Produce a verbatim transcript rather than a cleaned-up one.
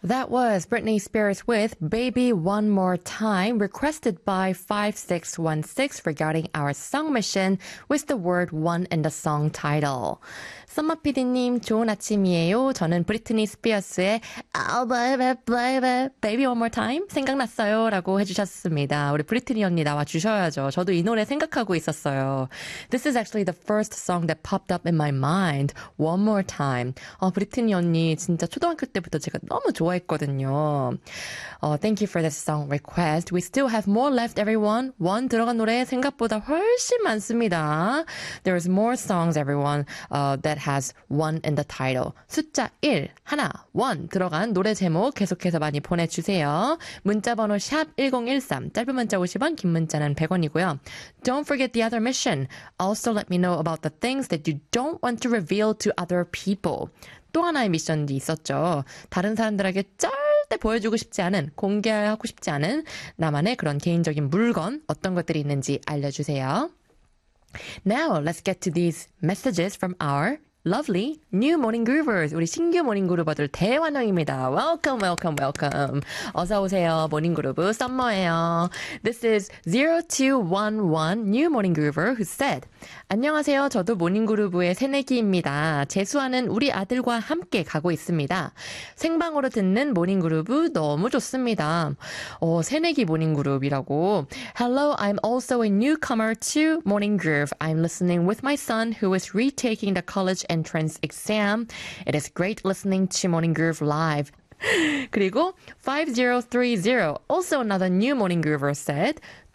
That was Britney Spears with Baby One More Time, requested by five six one six regarding our song mission with the word one in the song title. 썸머피디님 좋은 아침이에요. 저는 브리트니 스피어스의 Oh baby baby baby one more time 생각났어요 라고 해주셨습니다. 우리 브리트니 언니 나와주셔야죠. 저도 이 노래 생각하고 있었어요. This is actually the first song that popped up in my mind. One more time. 어, 브리트니 언니 진짜 초등학교 때부터 제가 너무 좋아했거든요. 어, thank you for this song request. We still have more left, everyone. one 들어간 노래 생각보다 훨씬 많습니다. There's more songs, everyone, uh, that has one in the title. 숫자 일, 하나, one 들어간 노래 제목 계속해서 많이 보내주세요. 문자번호 샵 일공일삼, 짧은 문자 오십 원, 긴 문자는 백 원이고요. Don't forget the other mission. Also let me know about the things that you don't want to reveal to other people. 또 하나의 미션이 있었죠. 다른 사람들에게 절대 보여주고 싶지 않은, 공개하고 싶지 않은 나만의 그런 개인적인 물건, 어떤 것들이 있는지 알려주세요. Now, let's get to these messages from our lovely new morning groovers. 우리 신규 모닝 그루버들 대환영입니다. Welcome, welcome, welcome. 어서 오세요. 모닝 그루브 썸머예요. This is zero two one one new morning groover who said, 안녕하세요. 저도 모닝 그루브의 새내기입니다. 재수하는 우리 아들과 함께 가고 있습니다. 생방으로 듣는 모닝 그루브 너무 좋습니다. 어, 새내기 모닝 그룹이라고. Hello, I'm also a newcomer to Morning Groove. I'm listening with my son who is retaking the college entrance exam. It is great listening to Morning Groove live. 그리고 five zero three zero, also another new Morning Groover said,